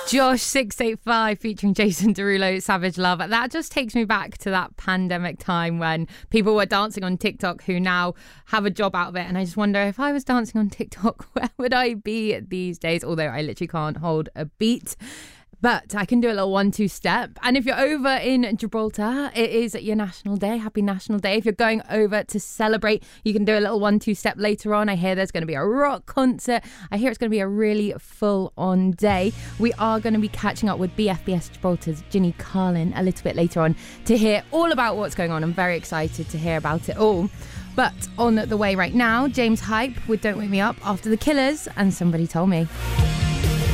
Josh 685 featuring Jason Derulo, Savage Love. That just takes me back to that pandemic time when people were dancing on TikTok who now have a job out of it. And I just wonder, if I was dancing on TikTok, where would I be these days? Although I literally can't hold a beat. But I can do a little 1-2 step. And if you're over in Gibraltar, it is your National Day. Happy National Day. If you're going over to celebrate, you can do a little 1-2 step later on. I hear there's going to be a rock concert. I hear it's going to be a really full-on day. We are going to be catching up with BFBS Gibraltar's Ginny Carlin a little bit later on to hear all about what's going on. I'm very excited to hear about it all. But on the way right now, James Hype with Don't Wake Me Up after The Killers and Somebody Told Me.